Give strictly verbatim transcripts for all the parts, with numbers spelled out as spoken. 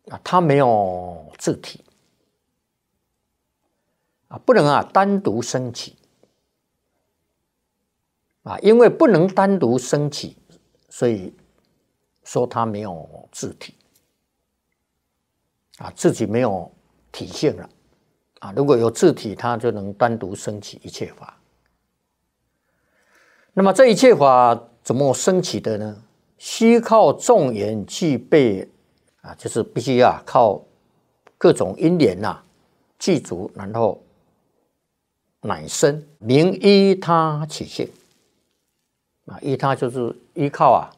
啊，它没有自体啊，不能啊单独升起啊，因为不能单独升起，所以说它没有自体啊，自己没有体性了啊。如果有自体，它就能单独升起一切法。那么这一切法怎么升起的呢？须靠众缘具备啊，就是必须啊靠各种因缘呐具足，然后乃生，名依他起性啊，依他就是依靠啊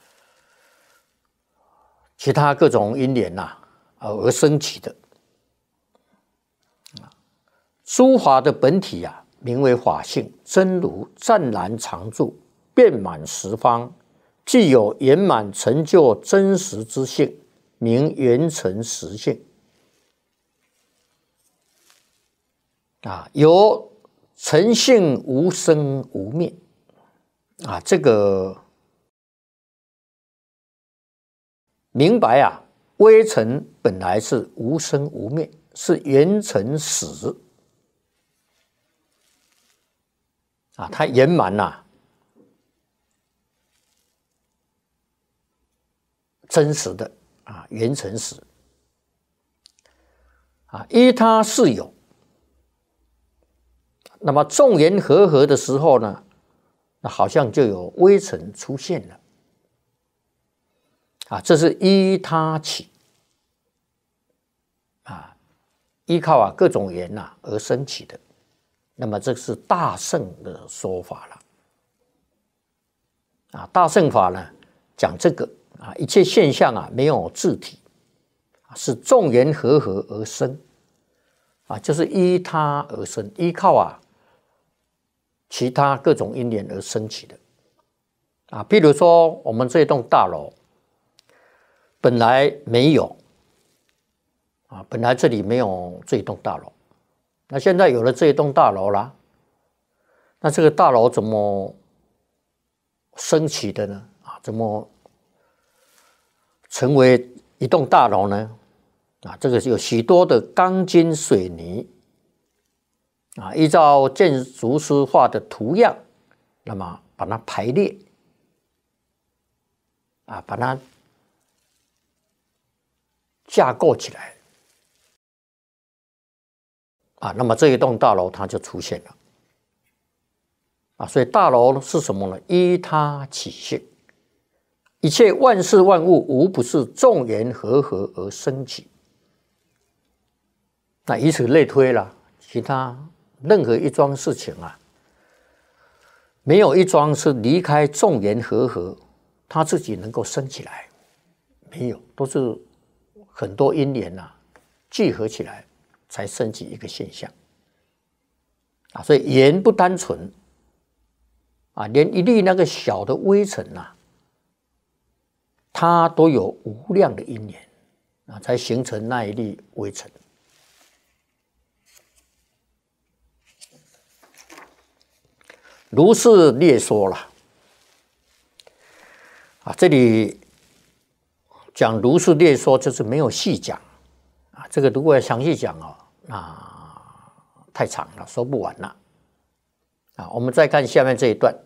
其他各种因缘呐而升起的啊。诸法的本体啊，名为法性，真如湛然常住，遍满十方，具有圆满成就真实之性，名圆成实性啊，有成性无生无灭啊，这个明白啊，微尘本来是无生无灭，是圆成实啊，它圆满呐、啊，真实的啊，圆成实啊，依它是有。那么众缘和合的时候呢，那好像就有微尘出现了啊，这是依他起啊，依靠啊各种缘呐、啊、而生起的。那么这是大乘的说法了啊，大乘法呢讲这个啊，一切现象啊没有自体，是众缘和合而生啊，就是依他而生，依靠啊其他各种因缘而生起的啊。譬如说我们这栋大楼本来没有啊，本来这里没有这一栋大楼，那现在有了这一栋大楼啦，那这个大楼怎么升起的呢？啊，怎么成为一栋大楼呢？啊，这个有许多的钢筋水泥啊，依照建筑师画的图样，那么把它排列啊，把它架构起来啊，那么这一栋大楼它就出现了啊。所以大楼是什么呢？依它起性，一切万事万物无不是众缘和合而生起。那以此类推了，其他任何一桩事情啊，没有一桩是离开众缘和合，它自己能够升起来，没有，都是很多因缘啊聚合起来才升起一个现象啊。所以缘不单纯啊，连一粒那个小的微尘啊，它都有无量的因缘啊，才形成那一粒微尘。如是列说了啊，这里讲如是列说就是没有细讲啊，这个如果要详细讲哦，那太长了，说不完了啊。我们再看下面这一段：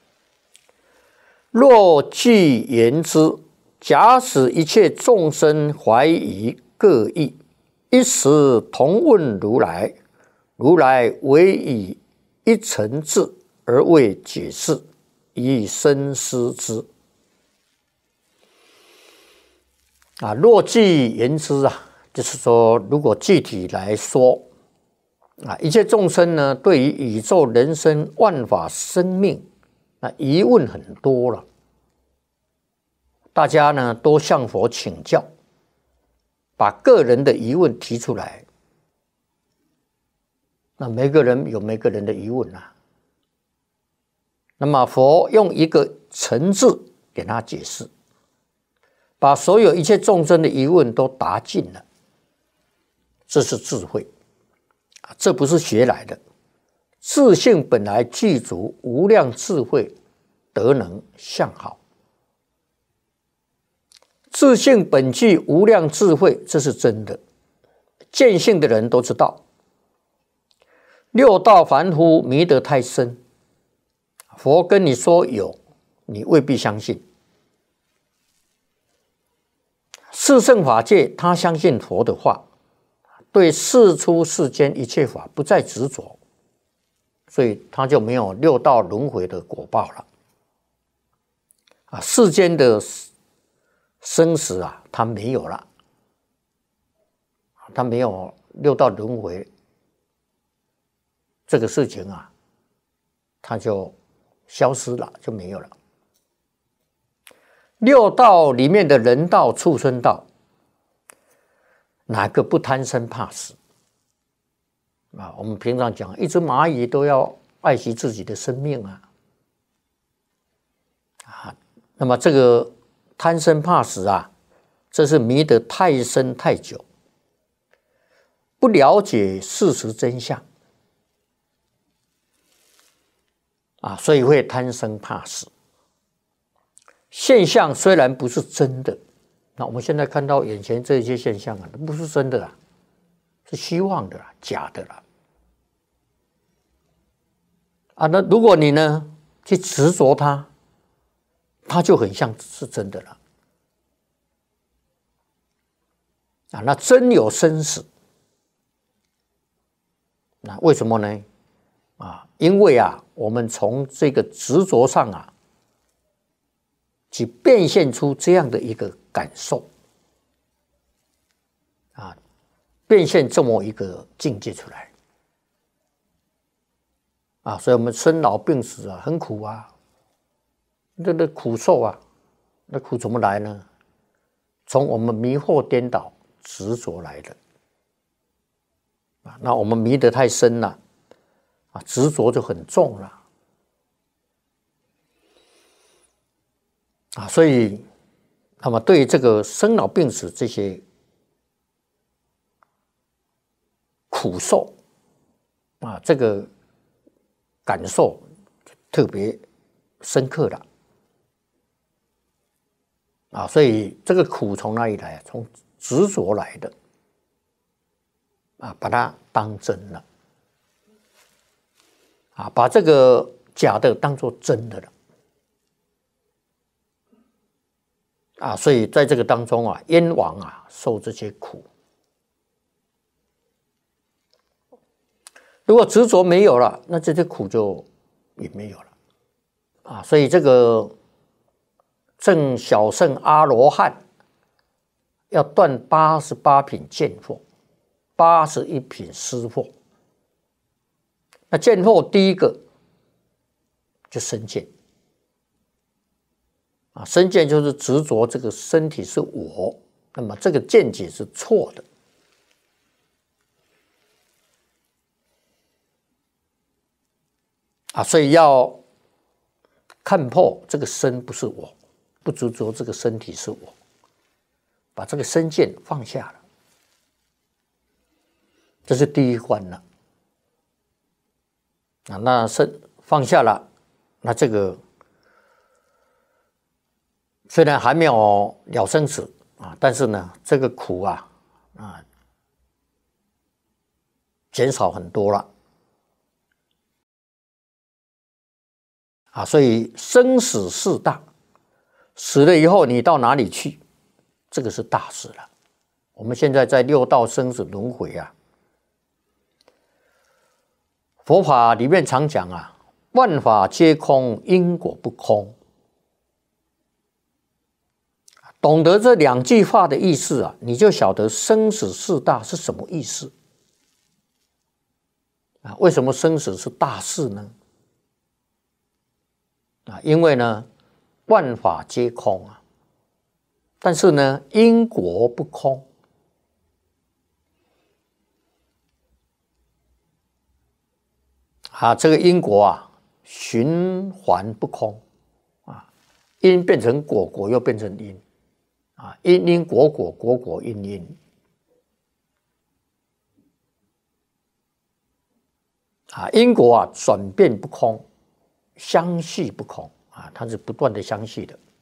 若据言之，假使一切众生怀疑各异，一时同问如来，如来唯以一诚智而为解释，以深思之。啊，若据言之啊，就是说，如果具体来说啊，一切众生呢，对于宇宙、人生、万法生命，那疑问很多了。大家呢都向佛请教，把个人的疑问提出来。那每个人有每个人的疑问啊。那么佛用一个诚字给他解释，把所有一切众生的疑问都答尽了，这是智慧啊，这不是学来的。自性本来具足无量智慧德能相好， 自性本具无量智慧，这是真的，见性的人都知道。六道凡夫迷得太深，佛跟你说有，你未必相信。四圣法界，他相信佛的话，对世出世间一切法不再执着，所以他就没有六道轮回的果报了。啊，世间的生死啊，他没有了，他没有六道轮回这个事情啊，他就消失了，就没有了。六道里面的人道、畜生道，哪个不贪生怕死啊？我们平常讲，一只蚂蚁都要爱惜自己的生命啊，啊，那么这个贪生怕死啊，这是迷得太深太久，不了解事实真相啊，所以会贪生怕死。现象虽然不是真的，那我们现在看到眼前这些现象啊，都不是真的啊，是虚妄的啦，假的啦。啊，那如果你呢去执着它，它就很像是真的了。啊，那真有生死，那为什么呢？啊，因为啊，我们从这个执着上啊，去变现出这样的一个感受，啊，变现这么一个境界出来，啊，所以我们生老病死啊，很苦啊，这个苦受啊，那苦怎么来呢？从我们迷惑颠倒、执着来的，啊，那我们迷得太深了，啊，执着就很重了。啊，所以，那么对于这个生老病死这些苦受啊，这个感受特别深刻了啊，所以这个苦从哪里来？从执着来的啊，把它当真了啊，把这个假的当作真的了。啊，所以在这个当中啊，冤枉啊，受这些苦。如果执着没有了，那这些苦就也没有了啊。所以这个正小乘阿罗汉要断八十八品见惑，八十一品思惑。那见惑第一个就身见。啊，身见就是执着这个身体是我，那么这个见解是错的。啊，所以要看破这个身不是我，不执着这个身体是我，把这个身见放下了，这是第一关了。啊，那身放下了，那这个虽然还没有了生死啊，但是呢，这个苦啊啊减少很多了啊，所以生死事大，死了以后你到哪里去？这个是大事了。我们现在在六道生死轮回啊，佛法里面常讲啊，万法皆空，因果不空。懂得这两句话的意思啊，你就晓得生死事大是什么意思啊？为什么生死是大事呢？啊，因为呢，万法皆空啊，但是呢，因果不空啊，这个因果啊，循环不空啊，因变成果，果又变成因。啊，因因果果，果果因因，啊，因果啊转变不空，相续不空啊，它是不断的相续的